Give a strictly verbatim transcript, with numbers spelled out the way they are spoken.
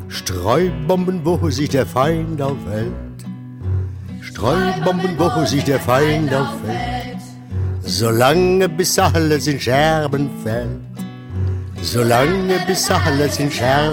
Streubomben, wo sich der Feind aufhält. Streubomben, wo sich der Feind aufhält. Solange bis alles in Scherben fällt. Solange bis alles in Scherben